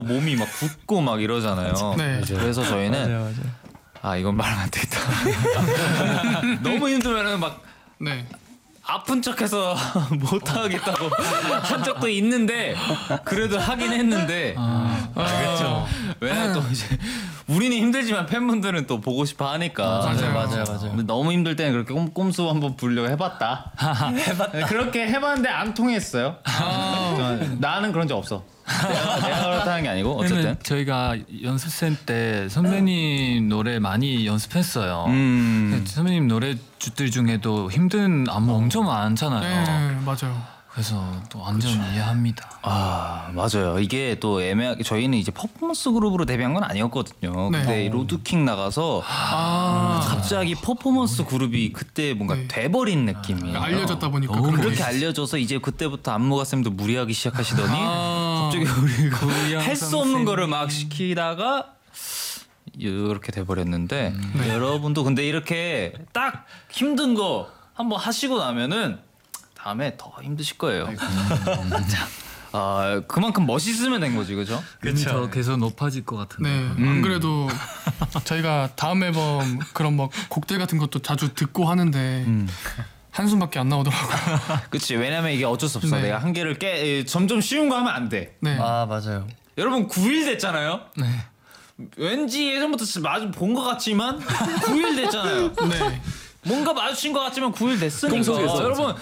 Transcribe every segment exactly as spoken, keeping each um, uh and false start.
몸이 막 붓고 막 이러잖아요. 네. 그래서 저희는 맞아요, 맞아요. 아 이건 말하면 안 되겠다. 너무 힘들면은 막 네. 아픈 척해서 못 하겠다고 한 적도 있는데 그래도 하긴 했는데 아, 그렇죠. 왜냐면 또 이제 우리는 힘들지만 팬분들은 또 보고 싶어 하니까. 맞아요. 맞아요, 맞아요. 근데 너무 힘들 때는 그렇게 꼼, 꼼수 한번 부르려고 해봤다. 해봤다. 그렇게 해봤는데 안 통했어요. 나는 그런 적 없어. 내가, 내가 그렇다는 게 아니고 어쨌든. 왜냐면 저희가 연습생 때 선배님 노래 많이 연습했어요. 음. 선배님 노래들 중에도 힘든 안무 엄청 많잖아요. 네, 맞아요. 그래서 또 완전 이해합니다. 아 맞아요. 이게 또 애매하게 저희는 이제 퍼포먼스 그룹으로 데뷔한 건 아니었거든요. 네. 그때 로드킹 나가서 아, 갑자기 퍼포먼스 그룹이 그때 뭔가 네. 돼버린 느낌이 알려졌다 보니까 너무 그런 게 그렇게 있어요. 알려져서 이제 그때부터 안무가 쌤도 무리하기 시작하시더니 아, 갑자기 우리가 그 할 수 없는 거를 막 시키다가 이렇게 돼버렸는데 네. 여러분도 근데 이렇게 딱 힘든 거 한번 하시고 나면은 다음에 더 힘드실 거예요. 자, 아 그만큼 멋있으면 된 거지, 그죠? 그더 계속 높아질 것 같은데. 네. 안 그래도 저희가 다음 앨범 그런 막 곡들 같은 것도 자주 듣고 하는데 한숨밖에 안 나오더라고요. 그렇지. 왜냐면 이게 어쩔 수 없어. 네. 내가 한계를 깨 점점 쉬운 거 하면 안 돼. 네. 아 맞아요. 여러분 구 일 됐잖아요. 네. 왠지 예전부터 마주 본 것 같지만 구 일 됐잖아요. 네. 뭔가 마주친 것 같지만 구 일 됐으니까 꿈속에서. 여러분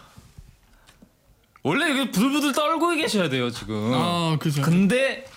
원래 이게 부들부들 떨고 계셔야 돼요 지금. 아, 그죠. 근데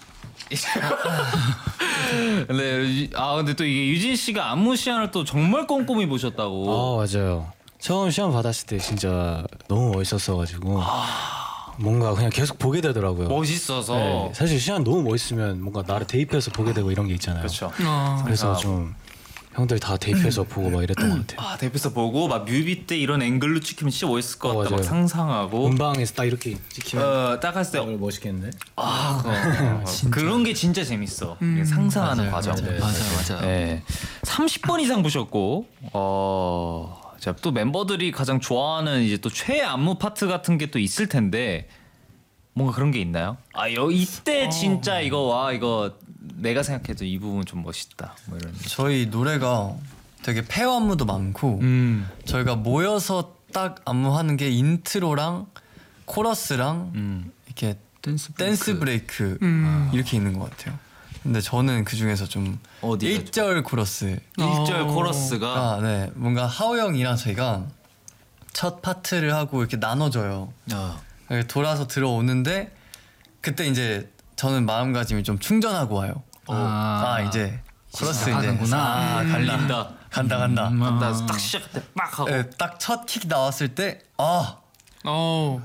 근데 유- 아 근데 또 이게 유진 씨가 안무 시간을 또 정말 꼼꼼히 보셨다고. 아 맞아요. 처음 시험 받았을 때 진짜 너무 멋있었어가지고 뭔가 그냥 계속 보게 되더라고요. 멋있어서. 네, 사실 시간 너무 멋있으면 뭔가 나를 대입해서 보게 되고 이런 게 있잖아요. 그렇죠. 아, 그래서 좀 형들 다 대입해서 보고 막 이랬던 것 같아요. 아 대표서 보고 막 뮤비 때 이런 앵글로 찍히면 진짜 멋있을 것 어, 같다 막 맞아요. 상상하고. 음방에서 딱 이렇게 찍히면 어, 딱 했을 때 정말 멋있겠는데? 아, 어, 그런 게 진짜 재밌어. 이게 상상하는 과정. 맞아요. 맞아요, 맞아요. 네. 삼십 번 이상 보셨고, 어, 자, 또 멤버들이 가장 좋아하는 이제 또 최애 안무 파트 같은 게 또 있을 텐데, 뭔가 그런 게 있나요? 아, 여, 이때 진짜 이거 와, 이거 내가 생각해도 이 부분 좀 멋있다. 뭐 이런. 저희 노래가 되게 페어 안무도 많고 음. 저희가 모여서 딱 안무하는 게 인트로랑 코러스랑 음. 이렇게 댄스 댄스 브레이크 음. 이렇게 있는 것 같아요. 근데 저는 그 중에서 좀 어디가 일 절 코러스 일 절 어. 코러스가 아, 네. 뭔가 하오 형이랑 저희가 첫 파트를 하고 이렇게 나눠줘요. 어. 이렇게 돌아서 들어오는데 그때 이제 저는 마음가짐이 좀 충전하고 와요. 아, 아, 이제 코러스 이제 시작하는구나. 아, 간다. 간다 간다. 나 딱 시작할 때 빡 하고. 네, 딱 첫 킥 나왔을 때 아, 어.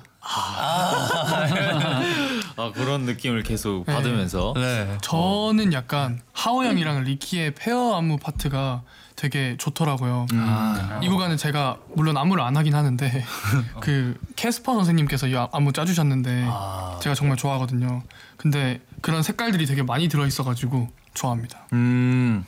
아, 그런 느낌을 계속 받으면서. 네. 저는 약간 하오 형이랑 리키의 페어 안무 파트가 되게 좋더라고요. 이 구간은 제가 물론 안무를 안 하긴 하는데 그 캐스퍼 선생님께서 이 안무 짜주셨는데 제가 정말 좋아하거든요. 근데 그런 색깔들이 되게 많이 들어있어가지고 좋아합니다. 음.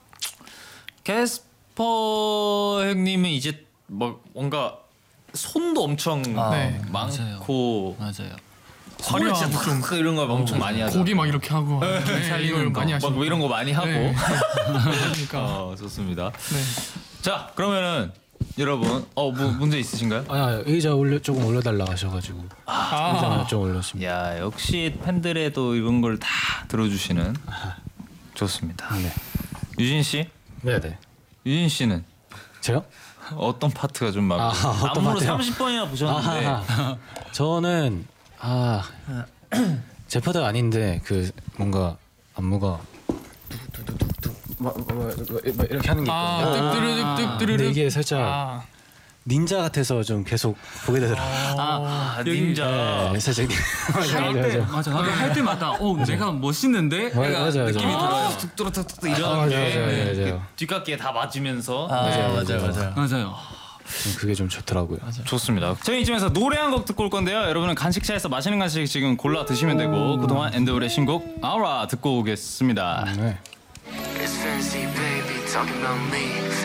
캐스퍼 형님은 이제 뭐 뭔가 손도 엄청 아, 네. 많고 맞아요. 화려하고 화려하고 좀 좀 이런 거 엄청 많이 하죠. 고기 막 이렇게 하고 네, 이걸 많이 하시고 막 이런 거 많이 하고. 네. 그러니까 어, 좋습니다. 네. 자, 그러면은 여러분, 어, 뭐 문제 있으신가요? 아 의자 올려 조금 올려달라 하셔가지고 아, 의자 좀 올렸습니다. 야, 역시 팬들의 또 이런 걸 다 들어주시는 좋습니다. 네. 유진 씨, 네네. 유진 씨는 제요? 어떤 파트가 좀 마음에 아, 들어요? 어떤 안무로 파트요? 삼십 번이나 보셨는데 아하하. 저는 아 제 파트가 아닌데 그 뭔가 안무가 뚝뚝뚝뚝뚝 막, 막, 막, 막 이렇게 하는 게 아, 있거든요. 뜩뜨르륵 뜩뜨르륵. 근데 이게 살짝 아, 닌자 같아서 좀 계속 보게 되더라고요. 아, 닌자. 네, 살짝 맞아 맞아 때 맞아. 맞아. 나도 할 때마다 어 내가 멋있는데 맞아, 내가 맞아, 맞아. 느낌이 아, 들어요. 뚝뚝뚝뚝 아, 이런 맞아, 게 맞아, 맞아, 맞아요. 이렇게 뒷깎이에 다 맞으면서 아, 맞아요, 맞아요, 맞아요. 맞아요. 맞아요. 좀 그게 좀 좋더라고요. 좋습니다. 저희 이쯤에서 노래 한 곡 듣고 올 건데요. 여러분은 간식차에서 맛있는 간식 지금 골라 드시면 되고 그동안 엔드볼의 신곡 아우라 듣고 오겠습니다. 네. It's fancy, baby, talking about me.